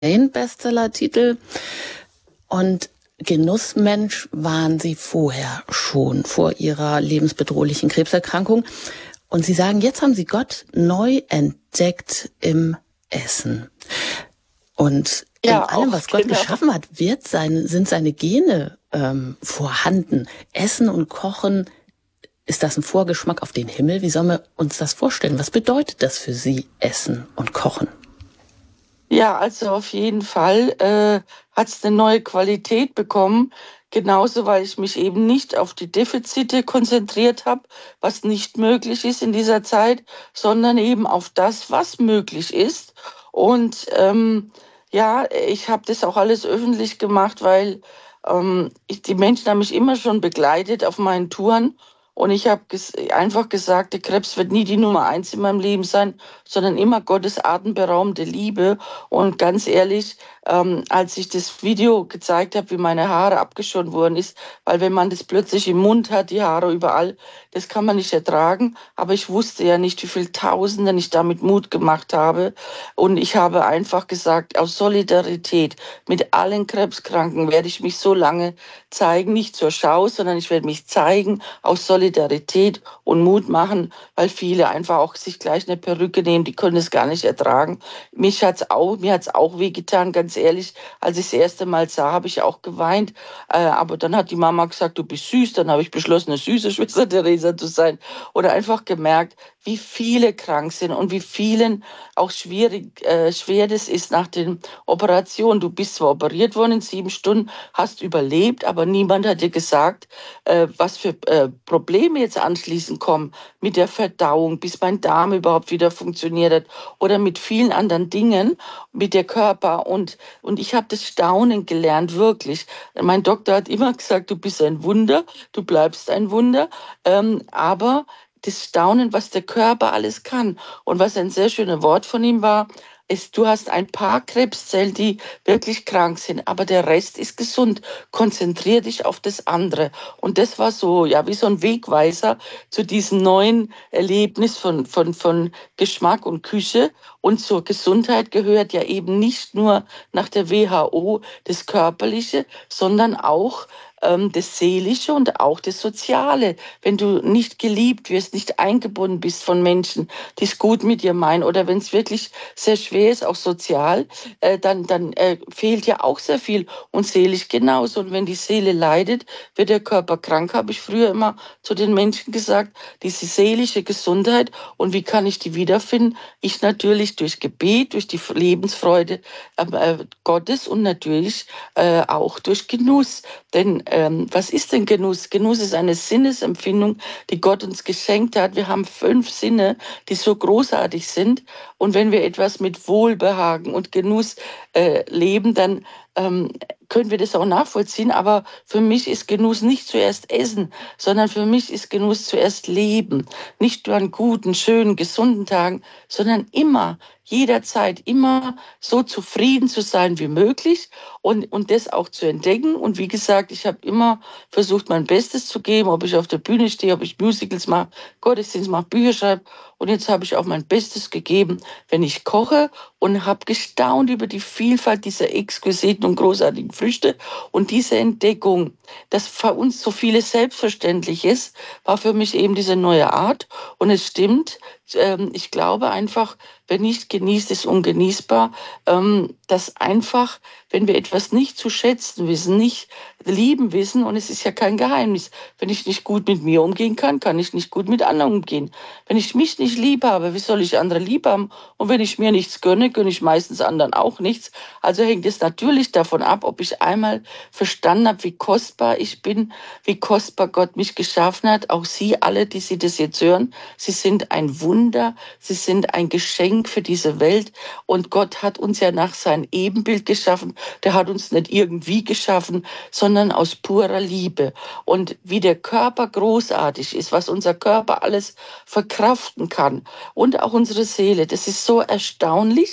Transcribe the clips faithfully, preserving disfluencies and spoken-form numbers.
Bestseller-Titel. Und Genussmensch waren Sie vorher schon, vor Ihrer lebensbedrohlichen Krebserkrankung. Und Sie sagen, jetzt haben Sie Gott neu entdeckt im Essen. Und Ja, in allem, auch, was Gott genau. geschaffen hat, wird seine, sind seine Gene ähm, vorhanden. Essen und Kochen, ist das ein Vorgeschmack auf den Himmel? Wie sollen wir uns das vorstellen? Was bedeutet das für Sie, Essen und Kochen? Ja, also auf jeden Fall äh, hat es eine neue Qualität bekommen. Genauso, weil ich mich eben nicht auf die Defizite konzentriert habe, was nicht möglich ist in dieser Zeit, sondern eben auf das, was möglich ist. Und ähm, ja, ich habe das auch alles öffentlich gemacht, weil ähm, ich, die Menschen haben mich immer schon begleitet auf meinen Touren. Und ich habe ges einfach gesagt, der Krebs wird nie die Nummer eins in meinem Leben sein, sondern immer Gottes atemberaubende Liebe. Und ganz ehrlich, ähm, als ich das Video gezeigt habe, wie meine Haare abgeschoren worden ist, weil wenn man das plötzlich im Mund hat, die Haare überall, das kann man nicht ertragen. Aber ich wusste ja nicht, wie viele Tausenden ich damit Mut gemacht habe. Und ich habe einfach gesagt, aus Solidarität mit allen Krebskranken werde ich mich so lange zeigen, nicht zur Schau, sondern ich werde mich zeigen aus Solidarität und Mut machen, weil viele einfach auch sich gleich eine Perücke nehmen, die können es gar nicht ertragen. Mich hat's auch, mir hat's auch wehgetan, ganz ehrlich. Als ich das erste Mal sah, habe ich auch geweint. Äh, aber dann hat die Mama gesagt, du bist süß. Dann habe ich beschlossen, eine süße Schwester Theresa zu sein. Oder einfach gemerkt, wie viele krank sind und wie vielen auch schwierig, äh, schwer das ist nach den Operationen. Du bist zwar operiert worden in sieben Stunden, hast überlebt, aber niemand hat dir gesagt, äh, was für äh, Probleme jetzt anschließend kommen mit der Verdauung, bis mein Darm überhaupt wieder funktioniert hat oder mit vielen anderen Dingen, mit der Körper. Und, und ich habe das Staunen gelernt, wirklich. Mein Doktor hat immer gesagt, du bist ein Wunder, du bleibst ein Wunder, ähm, aber das Staunen, was der Körper alles kann. Und was ein sehr schönes Wort von ihm war, ist, du hast ein paar Krebszellen, die wirklich krank sind, aber der Rest ist gesund. Konzentrier dich auf das andere. Und das war so, ja, wie so ein Wegweiser zu diesem neuen Erlebnis von, von, von Geschmack und Küche. Und zur Gesundheit gehört ja eben nicht nur nach der W H O das Körperliche, sondern auch ähm, das Seelische und auch das Soziale. Wenn du nicht geliebt wirst, nicht eingebunden bist von Menschen, die es gut mit dir meinen, oder wenn es wirklich sehr schwer ist, auch sozial, äh, dann, dann äh, fehlt ja auch sehr viel und seelisch genauso. Und wenn die Seele leidet, wird der Körper krank, habe ich früher immer zu den Menschen gesagt, diese seelische Gesundheit. Und wie kann ich die wiederfinden? Ich natürlich durch Gebet, durch die Lebensfreude äh, Gottes und natürlich äh, auch durch Genuss. Denn ähm, was ist denn Genuss? Genuss ist eine Sinnesempfindung, die Gott uns geschenkt hat. Wir haben fünf Sinne, die so großartig sind. Und wenn wir etwas mit Wohlbehagen und Genuss äh, leben, dann ähm, können wir das auch nachvollziehen. Aber für mich ist Genuss nicht zuerst Essen, sondern für mich ist Genuss zuerst Leben. Nicht nur an guten, schönen, gesunden Tagen, sondern immer, jederzeit, immer so zufrieden zu sein wie möglich und, und das auch zu entdecken. Und wie gesagt, ich habe immer versucht, mein Bestes zu geben, ob ich auf der Bühne stehe, ob ich Musicals mache, Gottesdienst mache, Bücher schreibe. Und jetzt habe ich auch mein Bestes gegeben, wenn ich koche, und habe gestaunt über die Vielfalt dieser exquisiten und großartigen Früchte. Und diese Entdeckung, dass für uns so vieles selbstverständlich ist, war für mich eben diese neue Art. Und es stimmt, ähm, ich glaube einfach, wer nicht genießt, ist ungenießbar. Ähm, dass einfach, wenn wir etwas nicht zu schätzen wissen, nicht lieben wissen, und es ist ja kein Geheimnis, wenn ich nicht gut mit mir umgehen kann, kann ich nicht gut mit anderen umgehen. Wenn ich mich nicht lieb habe, wie soll ich andere lieb haben? Und wenn ich mir nichts gönne, gönne ich meistens anderen auch nichts. Also hängt es natürlich davon ab, ob ich einmal verstanden habe, wie kostbar ich bin, wie kostbar Gott mich geschaffen hat. Auch Sie alle, die Sie das jetzt hören, Sie sind ein Wunder, Sie sind ein Geschenk für diese Welt. Und Gott hat uns ja nach seinem Ebenbild geschaffen. Der hat uns nicht irgendwie geschaffen, sondern aus purer Liebe. Und wie der Körper großartig ist, was unser Körper alles verkraften kann und auch unsere Seele, das ist so erstaunlich.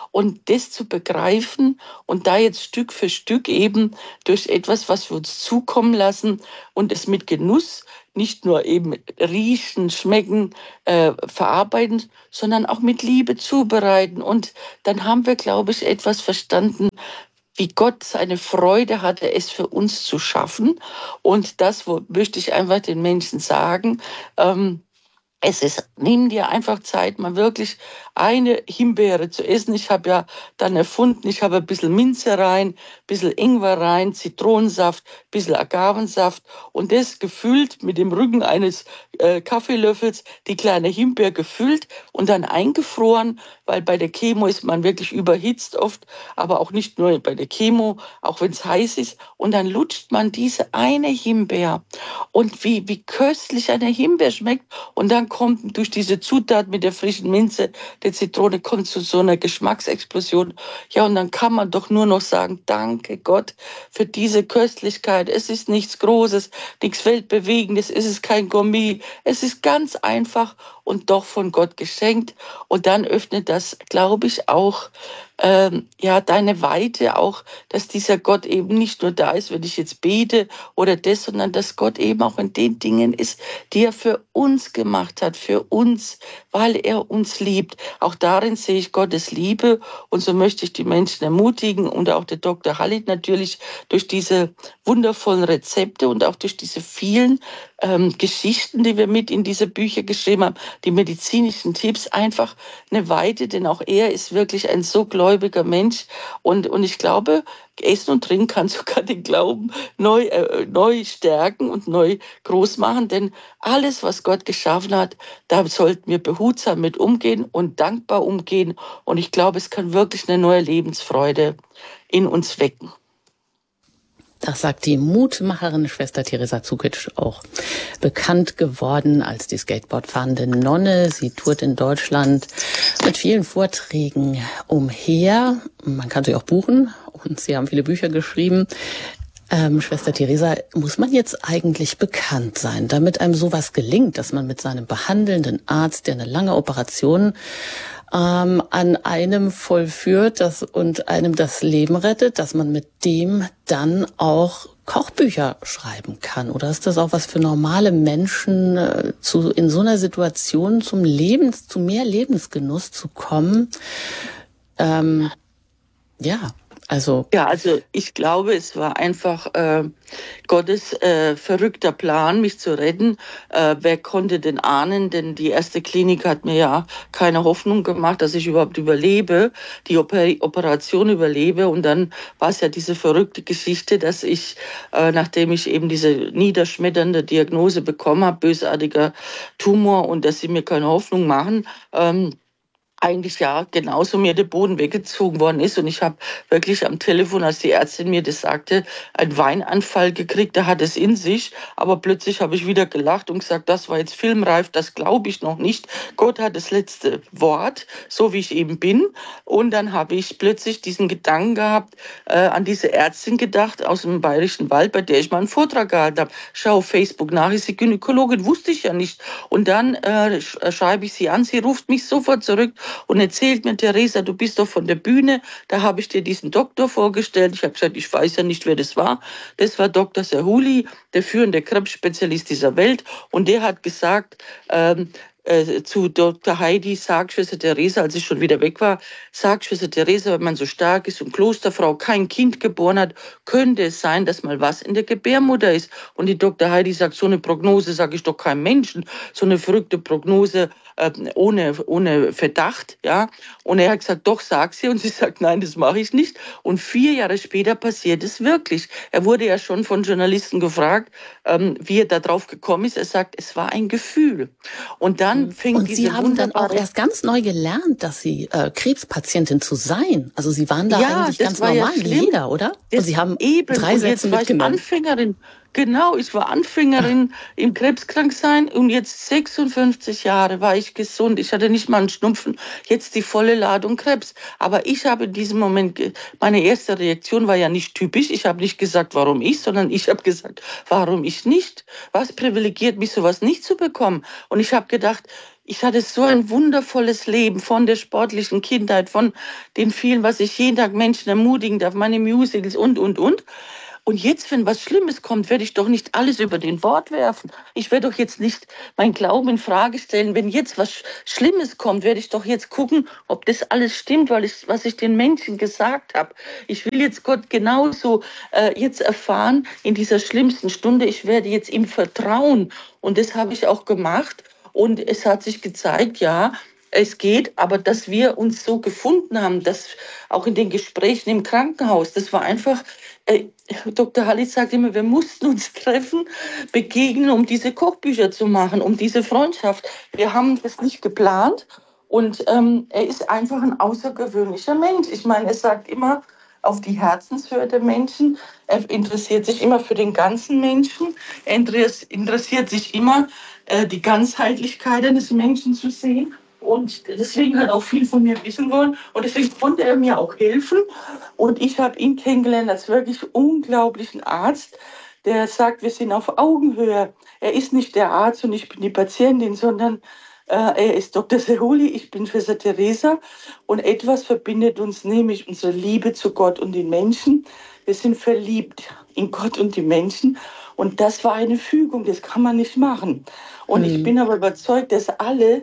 Und das zu begreifen und da jetzt Stück für Stück eben durch etwas, was wir uns zukommen lassen und es mit Genuss nicht nur eben riechen, schmecken, äh, verarbeiten, sondern auch mit Liebe zubereiten. Und dann haben wir, glaube ich, etwas verstanden, wie Gott seine Freude hatte, es für uns zu schaffen. Und das wo, möchte ich einfach den Menschen sagen. Ähm, Es ist, nimm dir einfach Zeit, mal wirklich eine Himbeere zu essen. Ich habe ja dann erfunden, ich habe ein bisschen Minze rein, ein bisschen Ingwer rein, Zitronensaft, ein bisschen Agavensaft und das gefüllt mit dem Rücken eines äh, Kaffeelöffels, die kleine Himbeere gefüllt und dann eingefroren, weil bei der Chemo ist man wirklich überhitzt oft, aber auch nicht nur bei der Chemo, auch wenn es heiß ist. Und dann lutscht man diese eine Himbeere und wie, wie köstlich eine Himbeere schmeckt und dann kommt durch diese Zutat mit der frischen Minze, der Zitrone, kommt zu so einer Geschmacksexplosion. Ja, und dann kann man doch nur noch sagen, danke Gott für diese Köstlichkeit. Es ist nichts Großes, nichts Weltbewegendes, es ist kein Gourmet. Es ist ganz einfach und doch von Gott geschenkt. Und dann öffnet das, glaube ich, auch ähm, ja deine Weite, auch, dass dieser Gott eben nicht nur da ist, wenn ich jetzt bete oder das, sondern dass Gott eben auch in den Dingen ist, die er für uns gemacht hat, für uns, weil er uns liebt. Auch darin sehe ich Gottes Liebe und so möchte ich die Menschen ermutigen und auch der Doktor Halid natürlich durch diese wundervollen Rezepte und auch durch diese vielen ähm, Geschichten, die wir mit in diese Bücher geschrieben haben, die medizinischen Tipps, einfach eine Weite, denn auch er ist wirklich ein so gläubiger Mensch und, und ich glaube, Essen und Trinken kann sogar den Glauben neu, äh, neu stärken und neu groß machen, denn alles, was Gott geschaffen hat, da sollten wir behutsam mit umgehen und dankbar umgehen und ich glaube, es kann wirklich eine neue Lebensfreude in uns wecken. Das sagt die Mutmacherin Schwester Teresa Zukic, auch bekannt geworden als die Skateboardfahrende Nonne. Sie tourt in Deutschland mit vielen Vorträgen umher. Man kann sie auch buchen und sie haben viele Bücher geschrieben. Ähm, Schwester Teresa, muss man jetzt eigentlich bekannt sein, damit einem sowas gelingt, dass man mit seinem behandelnden Arzt, der eine lange Operation ähm, an einem vollführt das, und einem das Leben rettet, dass man mit dem dann auch Kochbücher schreiben kann? Oder ist das auch was für normale Menschen, äh, zu, in so einer Situation zum Lebens, zu mehr Lebensgenuss zu kommen? Ähm, ja. Also ja, also ich glaube, es war einfach äh, Gottes äh, verrückter Plan, mich zu retten. Äh, wer konnte denn ahnen? Denn die erste Klinik hat mir ja keine Hoffnung gemacht, dass ich überhaupt überlebe, die Oper- Operation überlebe. Und dann war es ja diese verrückte Geschichte, dass ich, äh, nachdem ich eben diese niederschmetternde Diagnose bekommen habe, bösartiger Tumor und dass sie mir keine Hoffnung machen, ähm, eigentlich ja genauso mir der Boden weggezogen worden ist. Und ich habe wirklich am Telefon, als die Ärztin mir das sagte, einen Weinanfall gekriegt, der hat es in sich. Aber plötzlich habe ich wieder gelacht und gesagt, das war jetzt filmreif, das glaube ich noch nicht. Gott hat das letzte Wort, so wie ich eben bin. Und dann habe ich plötzlich diesen Gedanken gehabt, äh, an diese Ärztin gedacht aus dem Bayerischen Wald, bei der ich mal einen Vortrag gehalten habe. Schau auf Facebook nach, ist sie Gynäkologin, wusste ich ja nicht. Und dann äh, schreibe ich sie an, sie ruft mich sofort zurück und erzählt mir, Teresa, du bist doch von der Bühne, da habe ich dir diesen Doktor vorgestellt. Ich habe gesagt, ich weiß ja nicht, wer das war. Das war Doktor Serhuli, der führende Krebsspezialist dieser Welt. Und der hat gesagt, ähm, äh, zu Doktor Heidi, sag Schwester Teresa, als ich schon wieder weg war, sag Schwester Teresa, wenn man so stark ist und Klosterfrau kein Kind geboren hat, könnte es sein, dass mal was in der Gebärmutter ist. Und die Doktor Heidi sagt, so eine Prognose sage ich doch keinem Menschen, so eine verrückte Prognose äh, ohne, ohne Verdacht, ja. Und er hat gesagt, doch, sag sie. Und sie sagt, nein, das mache ich nicht. Und vier Jahre später passiert es wirklich. Er wurde ja schon von Journalisten gefragt, ähm, wie er da drauf gekommen ist. Er sagt, es war ein Gefühl. Und dann fing Und diese Sie haben dann auch erst ganz neu gelernt, dass Sie äh, Krebspatientin zu sein. Also Sie waren da ja, eigentlich das ganz war ja normal, wie schlimm. jeder, oder? Das Und Sie haben eben. drei Und Sätze jetzt war ich mitgenommen. Anfängerin. Genau, ich war Anfängerin im Krebskranksein und jetzt sechsundfünfzig Jahre war ich gesund. Ich hatte nicht mal einen Schnupfen, jetzt die volle Ladung Krebs. Aber ich habe in diesem Moment, ge- meine erste Reaktion war ja nicht typisch. Ich habe nicht gesagt, warum ich, sondern ich habe gesagt, warum ich nicht? Was privilegiert mich, sowas nicht zu bekommen? Und ich habe gedacht, ich hatte so ein wundervolles Leben von der sportlichen Kindheit, von den vielen, was ich jeden Tag Menschen ermutigen darf, meine Musicals und, und, und. Und jetzt, wenn was Schlimmes kommt, werde ich doch nicht alles über den Bord werfen. Ich werde doch jetzt nicht meinen Glauben in Frage stellen. Wenn jetzt was Schlimmes kommt, werde ich doch jetzt gucken, ob das alles stimmt, weil ich, was ich den Menschen gesagt habe. Ich will jetzt Gott genauso äh, jetzt erfahren in dieser schlimmsten Stunde. Ich werde jetzt ihm vertrauen. Und das habe ich auch gemacht. Und es hat sich gezeigt, ja, es geht, aber dass wir uns so gefunden haben, dass auch in den Gesprächen im Krankenhaus, das war einfach, äh, Doktor Hallis sagt immer, wir mussten uns treffen, begegnen, um diese Kochbücher zu machen, um diese Freundschaft. Wir haben das nicht geplant und ähm, er ist einfach ein außergewöhnlicher Mensch. Ich meine, er sagt immer, auf die Herzenshöhe der Menschen. Er interessiert sich immer für den ganzen Menschen. Er interessiert sich immer, äh, die Ganzheitlichkeit eines Menschen zu sehen. Und deswegen hat er auch viel von mir wissen wollen. Und deswegen konnte er mir auch helfen. Und ich habe ihn kennengelernt als wirklich unglaublichen Arzt, der sagt, wir sind auf Augenhöhe. Er ist nicht der Arzt und ich bin die Patientin, sondern äh, er ist Doktor Sehuli, ich bin Schwester Teresa. Und etwas verbindet uns, nämlich unsere Liebe zu Gott und den Menschen. Wir sind verliebt in Gott und die Menschen. Und das war eine Fügung, das kann man nicht machen. Und mhm. ich bin aber überzeugt, dass alle,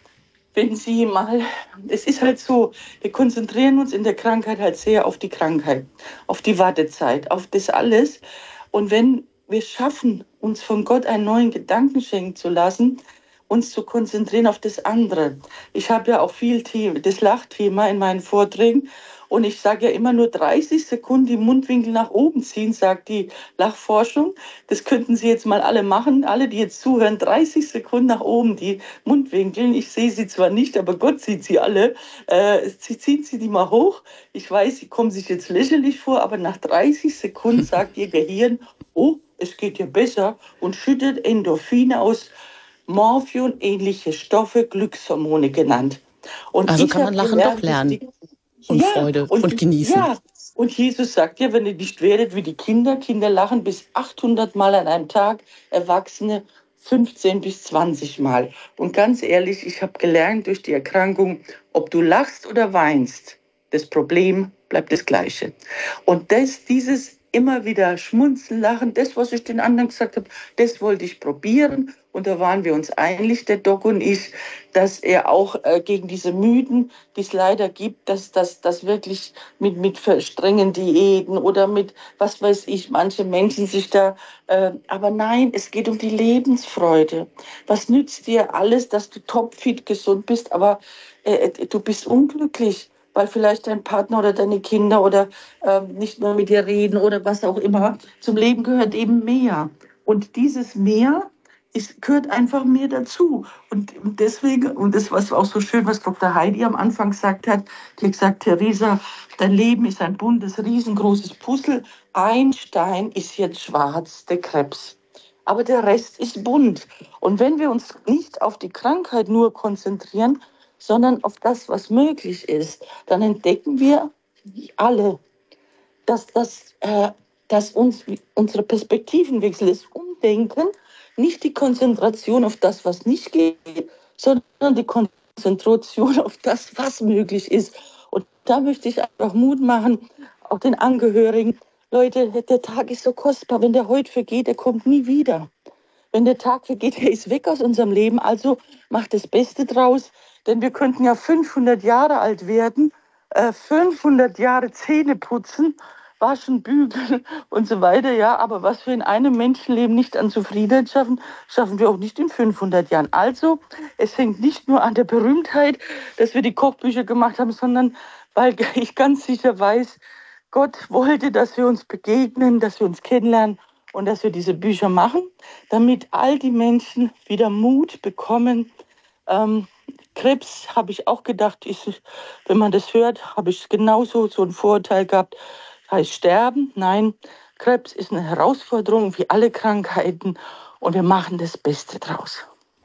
wenn sie mal, es ist halt so, wir konzentrieren uns in der Krankheit halt sehr auf die Krankheit, auf die Wartezeit, auf das alles. Und wenn wir schaffen, uns von Gott einen neuen Gedanken schenken zu lassen, uns zu konzentrieren auf das andere. Ich habe ja auch viel Thema, das Lachthema in meinen Vorträgen. Und ich sage ja immer nur dreißig Sekunden die Mundwinkel nach oben ziehen, sagt die Lachforschung. Das könnten Sie jetzt mal alle machen, alle, die jetzt zuhören, dreißig Sekunden nach oben die Mundwinkel. Ich sehe sie zwar nicht, aber Gott sieht sie alle. Äh, sie zieht sie die mal hoch. Ich weiß, sie kommen sich jetzt lächerlich vor, aber nach dreißig Sekunden sagt Ihr Gehirn, oh, es geht ja besser und schüttet Endorphine aus, Morphium-ähnliche Stoffe, Glückshormone genannt. Und also kann man Lachen gelernt, doch lernen. Die, und ja, Freude und, und genießen. Ja, und Jesus sagt ja, wenn ihr nicht werdet wie die Kinder, Kinder lachen bis achthundert Mal an einem Tag, Erwachsene fünfzehn bis zwanzig Mal. Und ganz ehrlich, ich habe gelernt durch die Erkrankung, ob du lachst oder weinst, das Problem bleibt das Gleiche. Und das, dieses immer wieder schmunzeln, lachen, das, was ich den anderen gesagt habe, das wollte ich probieren. Und da waren wir uns einig, der Doc und ich, dass er auch äh, gegen diese Mythen, die es leider gibt, dass das dass wirklich mit, mit strengen Diäten oder mit, was weiß ich, manche Menschen sich da, äh, aber nein, es geht um die Lebensfreude. Was nützt dir alles, dass du topfit gesund bist, aber äh, du bist unglücklich, weil vielleicht dein Partner oder deine Kinder oder äh, nicht mehr mit dir reden oder was auch immer. Zum Leben gehört eben mehr. Und dieses Mehr ist, gehört einfach mehr dazu. Und deswegen, und das war auch so schön, was Doktor Heidi am Anfang gesagt hat, die hat gesagt, Teresa, dein Leben ist ein buntes, riesengroßes Puzzle. Ein Stein ist jetzt schwarz, der Krebs. Aber der Rest ist bunt. Und wenn wir uns nicht auf die Krankheit nur konzentrieren, sondern auf das, was möglich ist, dann entdecken wir alle, dass, dass, äh, dass uns unsere Perspektiven wechseln, das Umdenken, nicht die Konzentration auf das, was nicht geht, sondern die Konzentration auf das, was möglich ist. Und da möchte ich einfach Mut machen, auch den Angehörigen. Leute, der Tag ist so kostbar, wenn der heute vergeht, der kommt nie wieder. Wenn der Tag vergeht, er ist weg aus unserem Leben, also macht das Beste draus. Denn wir könnten ja fünfhundert Jahre alt werden, äh, fünfhundert Jahre Zähne putzen, waschen, bügeln und so weiter. Ja, aber was wir in einem Menschenleben nicht an Zufriedenheit schaffen, schaffen wir auch nicht in fünfhundert Jahren. Also, es hängt nicht nur an der Berühmtheit, dass wir die Kochbücher gemacht haben, sondern weil ich ganz sicher weiß, Gott wollte, dass wir uns begegnen, dass wir uns kennenlernen und dass wir diese Bücher machen, damit all die Menschen wieder Mut bekommen. Ähm, Krebs, habe ich auch gedacht, ist, wenn man das hört, habe ich genauso so einen Vorurteil gehabt, heißt sterben. Nein, Krebs ist eine Herausforderung wie alle Krankheiten und wir machen das Beste draus.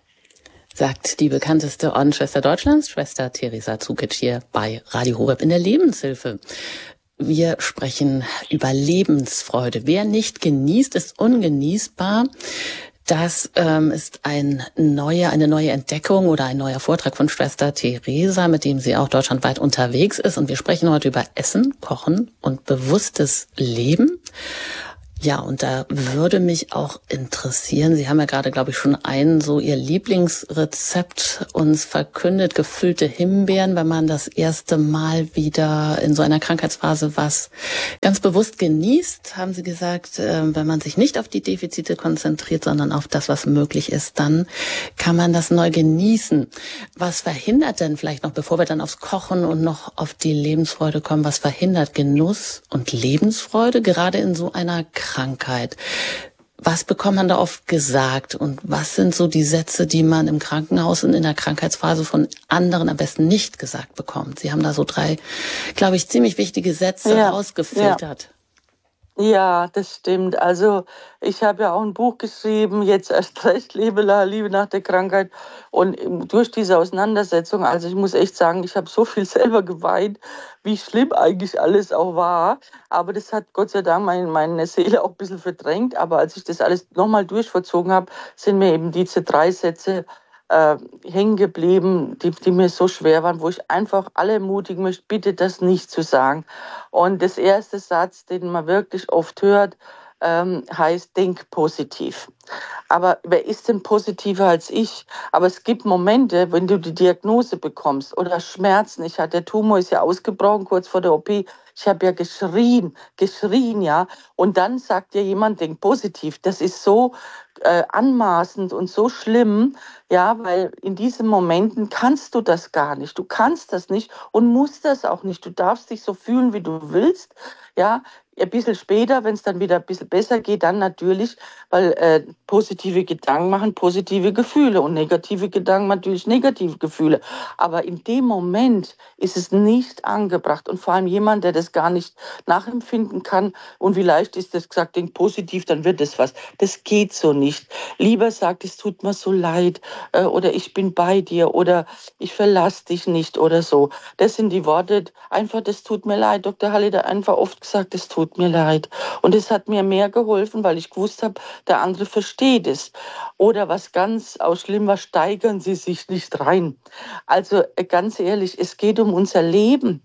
Sagt die bekannteste Ordensschwester Deutschlands, Schwester Teresa Zukic hier bei Radio Horeb in der Lebenshilfe. Wir sprechen über Lebensfreude. Wer nicht genießt, ist ungenießbar. Das ähm, ist ein neue, eine neue Entdeckung oder ein neuer Vortrag von Schwester Theresa, mit dem sie auch deutschlandweit unterwegs ist. Und wir sprechen heute über Essen, Kochen und bewusstes Leben. Ja, und da würde mich auch interessieren, Sie haben ja gerade, glaube ich, schon ein so Ihr Lieblingsrezept uns verkündet, gefüllte Himbeeren, wenn man das erste Mal wieder in so einer Krankheitsphase was ganz bewusst genießt, haben Sie gesagt, wenn man sich nicht auf die Defizite konzentriert, sondern auf das, was möglich ist, dann kann man das neu genießen. Was verhindert denn vielleicht noch, bevor wir dann aufs Kochen und noch auf die Lebensfreude kommen, was verhindert Genuss und Lebensfreude, gerade in so einer Krankheit? Was bekommt man da oft gesagt und was sind so die Sätze, die man im Krankenhaus und in der Krankheitsphase von anderen am besten nicht gesagt bekommt? Sie haben da so drei, glaube ich, ziemlich wichtige Sätze Ja, rausgefiltert. ja. Ja, das stimmt. Also ich habe ja auch ein Buch geschrieben, jetzt erst recht, Liebe, Liebe nach der Krankheit. Und ähm, durch diese Auseinandersetzung, also ich muss echt sagen, ich habe so viel selber geweint, wie schlimm eigentlich alles auch war. Aber das hat Gott sei Dank mein, meine Seele auch ein bisschen verdrängt. Aber als ich das alles nochmal durchvollzogen habe, sind mir eben diese drei Sätze äh, hängen geblieben, die, die mir so schwer waren, wo ich einfach alle ermutigen möchte, bitte das nicht zu sagen. Und das erste Satz, den man wirklich oft hört, ähm, heißt, denk positiv. Aber wer ist denn positiver als ich? Aber es gibt Momente, wenn du die Diagnose bekommst oder Schmerzen. Ich hatte, der Tumor ist ja ausgebrochen kurz vor der O P. Ich habe ja geschrien, geschrien, ja. Und dann sagt dir jemand, denk positiv. Das ist so äh, anmaßend und so schlimm, ja, weil in diesen Momenten kannst du das gar nicht. Du kannst das nicht und musst das auch nicht. Du darfst dich so fühlen, wie du willst, ja. Ein bisschen später, wenn es dann wieder ein bisschen besser geht, dann natürlich, weil äh, positive Gedanken machen positive Gefühle und negative Gedanken natürlich negative Gefühle. Aber in dem Moment ist es nicht angebracht und vor allem jemand, der das gar nicht nachempfinden kann und wie leicht ist das gesagt, denk positiv, dann wird es was. Das geht so nicht. Lieber sagt, es tut mir so leid äh, oder ich bin bei dir oder ich verlasse dich nicht oder so. Das sind die Worte, einfach, das tut mir leid. Doktor Halle hat einfach oft gesagt, es tut mir leid. Und es hat mir mehr geholfen, weil ich gewusst habe, der andere versteht es. Oder was ganz auch schlimm war, steigern Sie sich nicht rein. Also ganz ehrlich, es geht um unser Leben.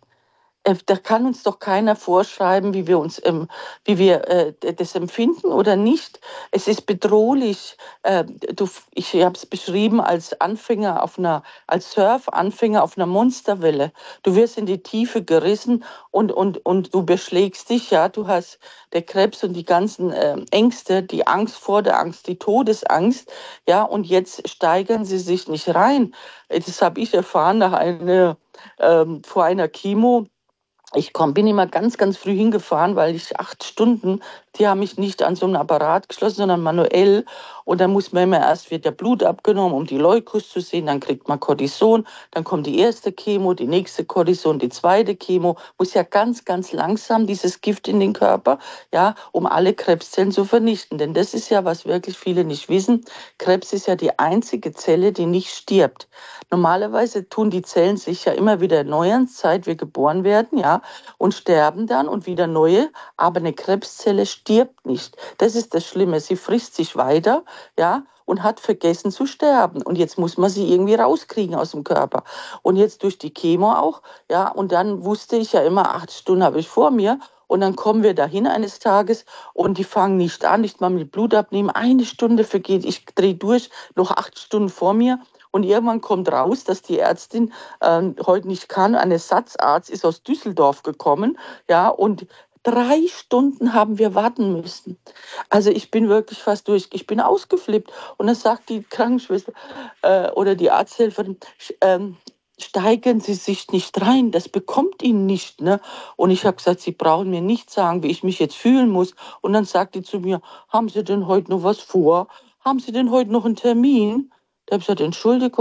Da kann uns doch keiner vorschreiben, wie wir uns, ähm, wie wir äh, das empfinden oder nicht. Es ist bedrohlich. Äh, du, ich habe es beschrieben als Anfänger auf einer, als Surf-Anfänger auf einer Monsterwelle. Du wirst in die Tiefe gerissen und und und du beschlägst dich. Ja, du hast der Krebs und die ganzen äh, Ängste, die Angst vor der Angst, die Todesangst. Ja, und jetzt steigern sie sich nicht rein. Das habe ich erfahren nach einer ähm, vor einer Chemo. Ich komm, bin immer ganz, ganz früh hingefahren, weil ich acht Stunden, die haben mich nicht an so einem Apparat geschlossen, sondern manuell. Und dann muss man immer erst, wird der Blut abgenommen, um die Leukos zu sehen. Dann kriegt man Cortison. Dann kommt die erste Chemo, die nächste Cortison, die zweite Chemo. Muss ja ganz, ganz langsam dieses Gift in den Körper, ja, um alle Krebszellen zu vernichten. Denn das ist ja, was wirklich viele nicht wissen. Krebs ist ja die einzige Zelle, die nicht stirbt. Normalerweise tun die Zellen sich ja immer wieder erneuern, seit wir geboren werden, ja, und sterben dann und wieder neue. Aber eine Krebszelle stirbt nicht. Das ist das Schlimme. Sie frisst sich weiter, ja, und hat vergessen zu sterben. Und jetzt muss man sie irgendwie rauskriegen aus dem Körper. Und jetzt durch die Chemo auch, ja, und dann wusste ich ja immer, acht Stunden habe ich vor mir. Und dann kommen wir dahin eines Tages und die fangen nicht an, nicht mal mit Blut abnehmen. Eine Stunde vergeht, ich drehe durch, noch acht Stunden vor mir. Und irgendwann kommt raus, dass die Ärztin äh, heute nicht kann. Ein Ersatzarzt ist aus Düsseldorf gekommen, ja, und drei Stunden haben wir warten müssen. Also ich bin wirklich fast durch, ich bin ausgeflippt. Und dann sagt die Krankenschwester äh, oder die Arzthelferin, ähm, steigern Sie sich nicht rein, das bekommt Ihnen nicht. Ne? Und ich habe gesagt, Sie brauchen mir nicht sagen, wie ich mich jetzt fühlen muss. Und dann sagt die zu mir, haben Sie denn heute noch was vor? Haben Sie denn heute noch einen Termin? Da habe ich gesagt, Entschuldigung,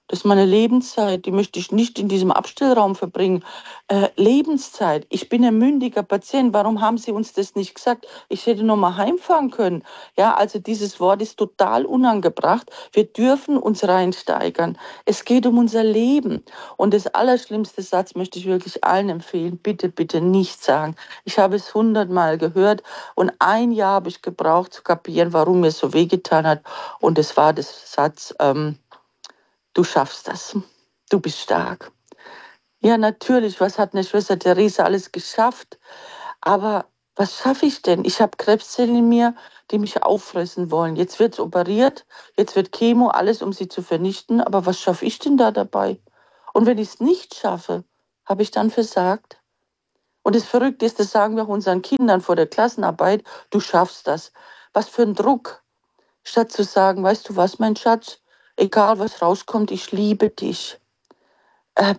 Das ist meine Lebenszeit, die möchte ich nicht in diesem Abstellraum verbringen. Äh, Lebenszeit, ich bin ein mündiger Patient, warum haben Sie uns das nicht gesagt? Ich hätte noch mal heimfahren können. Ja, also dieses Wort ist total unangebracht. Wir dürfen uns reinsteigern. Es geht um unser Leben. Und das allerschlimmste Satz möchte ich wirklich allen empfehlen, bitte, bitte nicht sagen. Ich habe es hundertmal gehört und ein Jahr habe ich gebraucht zu kapieren, warum mir es so wehgetan hat. Und es war das Satz, ähm, du schaffst das. Du bist stark. Ja, natürlich, was hat eine Schwester Theresa alles geschafft? Aber was schaffe ich denn? Ich habe Krebszellen in mir, die mich auffressen wollen. Jetzt wird es operiert, jetzt wird Chemo, alles, um sie zu vernichten. Aber was schaffe ich denn da dabei? Und wenn ich es nicht schaffe, habe ich dann versagt? Und das Verrückte ist, das sagen wir auch unseren Kindern vor der Klassenarbeit, du schaffst das. Was für ein Druck. Statt zu sagen, weißt du was, mein Schatz, egal was rauskommt, ich liebe dich. Äh,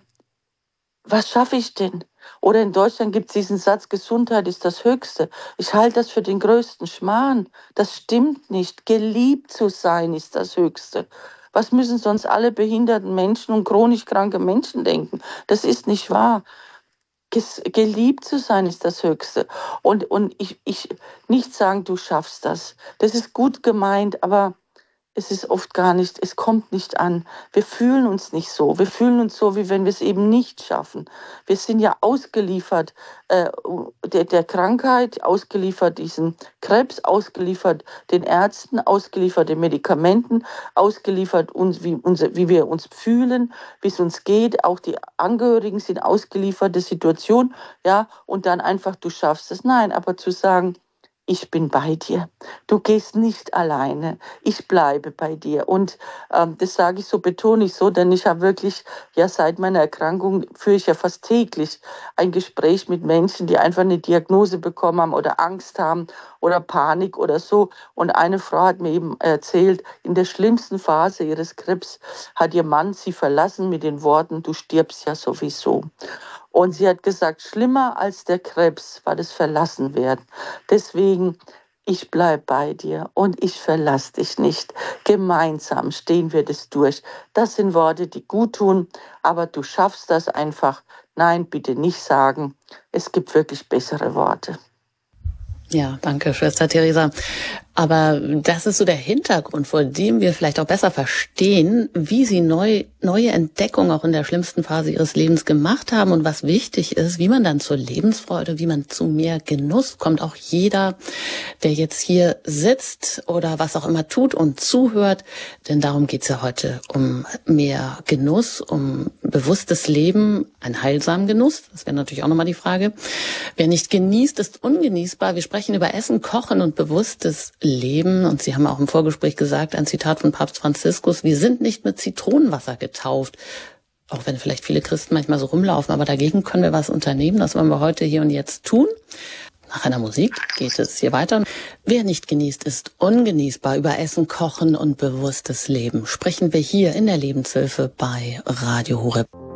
was schaffe ich denn? Oder in Deutschland gibt es diesen Satz, Gesundheit ist das Höchste. Ich halte das für den größten Schmarrn. Das stimmt nicht. Geliebt zu sein ist das Höchste. Was müssen sonst alle behinderten Menschen und chronisch kranke Menschen denken? Das ist nicht wahr. Geliebt zu sein ist das Höchste. Und, und ich, ich nicht sagen, du schaffst das. Das ist gut gemeint, aber es ist oft gar nicht, es kommt nicht an. Wir fühlen uns nicht so. Wir fühlen uns so, wie wenn wir es eben nicht schaffen. Wir sind ja ausgeliefert äh, der, der Krankheit, ausgeliefert diesem Krebs, ausgeliefert den Ärzten, ausgeliefert den Medikamenten, ausgeliefert uns, wie, unser, wie wir uns fühlen, wie es uns geht. Auch die Angehörigen sind ausgeliefert der Situation. Ja, und dann einfach, du schaffst es. Nein, aber zu sagen, ich bin bei dir. Du gehst nicht alleine. Ich bleibe bei dir. Und ähm, das sage ich so, betone ich so, denn ich habe wirklich, ja seit meiner Erkrankung führe ich ja fast täglich ein Gespräch mit Menschen, die einfach eine Diagnose bekommen haben oder Angst haben oder Panik oder so. Und eine Frau hat mir eben erzählt, in der schlimmsten Phase ihres Krebs hat ihr Mann sie verlassen mit den Worten, du stirbst ja sowieso. Und sie hat gesagt, schlimmer als der Krebs war das Verlassenwerden. Deswegen, ich bleibe bei dir und ich verlasse dich nicht. Gemeinsam stehen wir das durch. Das sind Worte, die gut tun, aber du schaffst das einfach. Nein, bitte nicht sagen. Es gibt wirklich bessere Worte. Ja, danke, Schwester Theresa. Aber das ist so der Hintergrund, vor dem wir vielleicht auch besser verstehen, wie Sie neu, neue Entdeckungen auch in der schlimmsten Phase Ihres Lebens gemacht haben und was wichtig ist, wie man dann zur Lebensfreude, wie man zu mehr Genuss kommt. Auch jeder, der jetzt hier sitzt oder was auch immer tut und zuhört, denn darum geht's ja heute, um mehr Genuss, um bewusstes Leben, einen heilsamen Genuss. Das wäre natürlich auch nochmal die Frage. Wer nicht genießt, ist ungenießbar. Wir sprechen über Essen, Kochen und bewusstes Leben. Und Sie haben auch im Vorgespräch gesagt, ein Zitat von Papst Franziskus, wir sind nicht mit Zitronenwasser getauft. Auch wenn vielleicht viele Christen manchmal so rumlaufen, aber dagegen können wir was unternehmen. Das wollen wir heute hier und jetzt tun. Nach einer Musik geht es hier weiter. Wer nicht genießt, ist ungenießbar. Über Essen, Kochen und bewusstes Leben sprechen wir hier in der Lebenshilfe bei Radio Horeb.